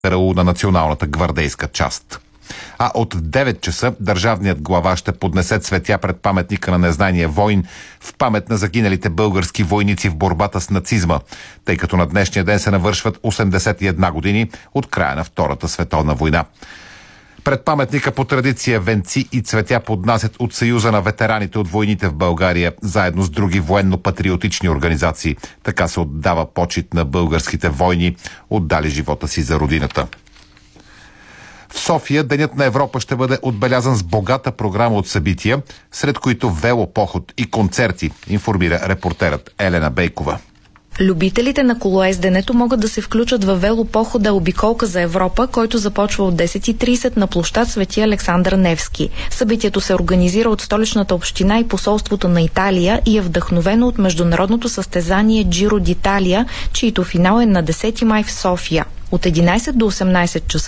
на националната гвардейска част. А от 9 часа държавният глава ще поднесе цветя пред паметника на незнайния войн в памет на загиналите български войници в борбата с нацизма, тъй като на днешния ден се навършват 81 години от края на Втората световна война. Пред паметника по традиция венци и цветя поднасят от Съюза на ветераните от войните в България, заедно с други военно-патриотични организации. Така се отдава почит на българските войни, отдали живота си за родината. В София Денят на Европа ще бъде отбелязан с богата програма от събития, сред които велопоход и концерти, информира репортерът Елена Бейкова. Любителите на колоезденето могат да се включат във велопохода "Обиколка за Европа", който започва от 10:30 на площад Свети Александър Невски. Събитието се организира от Столичната община и посолството на Италия и е вдъхновено от международното състезание Джиро д'Италия, чието финал е на 10 май в София. От 11 до 18 часа